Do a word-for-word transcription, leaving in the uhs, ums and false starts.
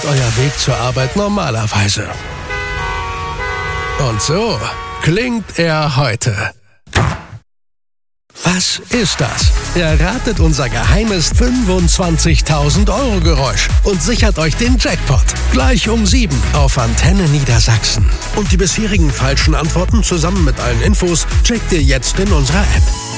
euer Weg zur Arbeit normalerweise. Und so klingt er heute. Was ist das? Erratet unser geheimes fünfundzwanzigtausend Euro Geräusch und sichert euch den Jackpot. Gleich um sieben auf Antenne Niedersachsen. Und die bisherigen falschen Antworten zusammen mit allen Infos checkt ihr jetzt in unserer App.